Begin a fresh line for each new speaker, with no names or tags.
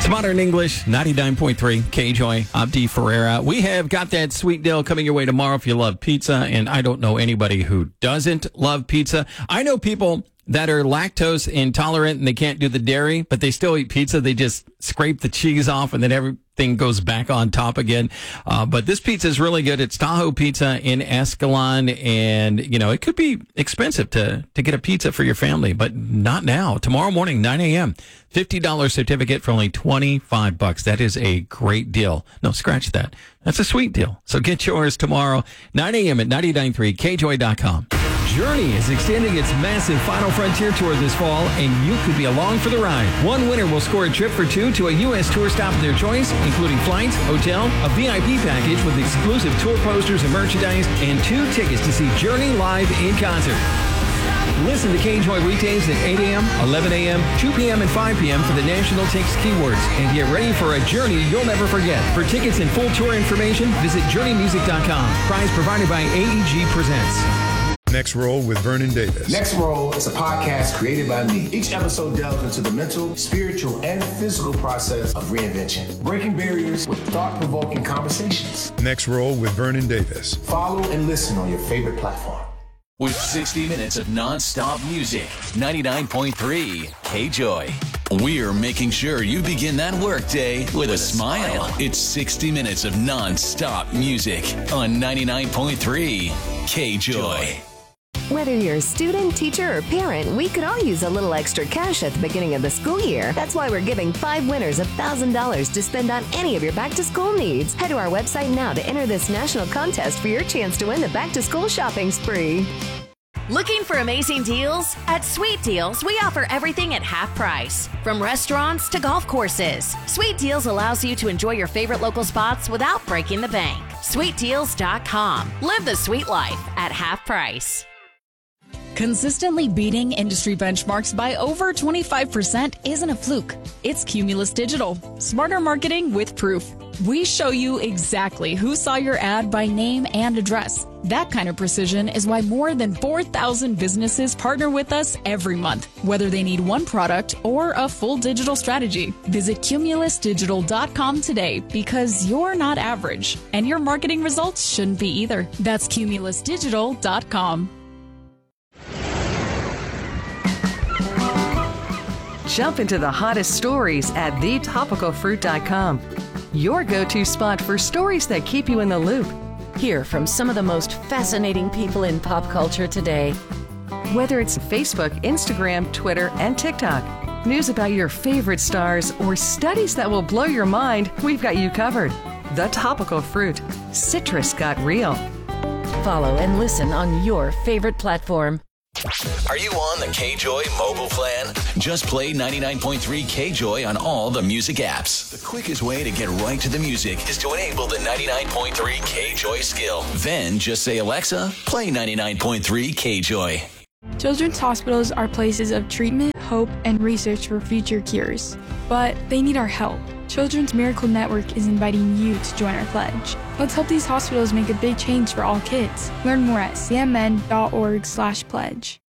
It's Modern English, 99.3 KJOY. I'm Dee Ferreira. We have got that sweet deal coming your way tomorrow if you love pizza, and I don't know anybody who doesn't love pizza. I know people that are lactose intolerant and they can't do the dairy, but they still eat pizza. They just scrape the cheese off and then everything goes back on top again. But this pizza is really good. It's Tahoe Pizza in Escalon, and, you know, it could be expensive to get a pizza for your family, but not now. Tomorrow morning, 9 a.m., $50 certificate for only $25. That is a great deal. No, scratch that. That's a sweet deal. So get yours tomorrow, 9 a.m. at 99.3 KJOY.com. Journey is extending its massive Final Frontier tour this fall, and you could be along for the ride. One winner will score a trip for two to a U.S. tour stop of their choice, including flights, hotel, a VIP package with exclusive tour posters and merchandise, and 2 tickets to see Journey live in concert. Listen to KJOY weekdays at 8 a.m., 11 a.m., 2 p.m., and 5 p.m. for the National Takes keywords, and get ready for a journey you'll never forget. For tickets and full tour information, visit JourneyMusic.com. Prize provided by AEG Presents.
Next Roll with Vernon Davis.
Next Roll is a podcast created by me. Each episode delves into the mental, spiritual, and physical process of reinvention, breaking barriers with thought-provoking conversations.
Next Roll with Vernon Davis.
Follow and listen on your favorite platform.
With 60 minutes of non-stop music, 99.3 KJOY. We're making sure you begin that workday with a smile. It's 60 minutes of non-stop music on 99.3 KJOY.
Whether you're a student, teacher, or parent, we could all use a little extra cash at the beginning of the school year. That's why we're giving 5 winners $1,000 to spend on any of your back-to-school needs. Head to our website now to enter this national contest for your chance to win the back-to-school shopping spree.
Looking for amazing deals? At Sweet Deals, we offer everything at half price. From restaurants to golf courses, Sweet Deals allows you to enjoy your favorite local spots without breaking the bank. SweetDeals.com. Live the sweet life at half price.
Consistently beating industry benchmarks by over 25% isn't a fluke. It's Cumulus Digital. Smarter marketing with proof. We show you exactly who saw your ad by name and address. That kind of precision is why more than 4,000 businesses partner with us every month, whether they need one product or a full digital strategy. Visit CumulusDigital.com today, because you're not average, and your marketing results shouldn't be either. That's CumulusDigital.com.
Jump into the hottest stories at thetopicalfruit.com. Your go-to spot for stories that keep you in the loop.
Hear from some of the most fascinating people in pop culture today.
Whether it's Facebook, Instagram, Twitter, and TikTok, news about your favorite stars, or studies that will blow your mind, we've got you covered. The Topical Fruit. Citrus got real.
Follow and listen on your favorite platform.
Are you on the KJOY mobile plan? Just play 99.3 KJOY on all the music apps. The quickest way to get right to the music is to enable the 99.3 KJOY skill. Then just say, Alexa, play 99.3 KJOY.
Children's hospitals are places of treatment, hope, and research for future cures. But they need our help. Children's Miracle Network is inviting you to join our pledge. Let's help these hospitals make a big change for all kids. Learn more at cmn.org/pledge.